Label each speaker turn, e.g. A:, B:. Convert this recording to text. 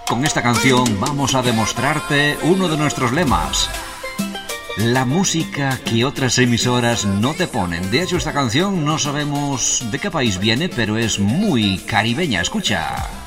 A: Con esta canción vamos a demostrarte uno de nuestros lemas: la música que otras emisoras no te ponen. De hecho, esta canción no sabemos de qué país viene, pero es muy caribeña. Escucha.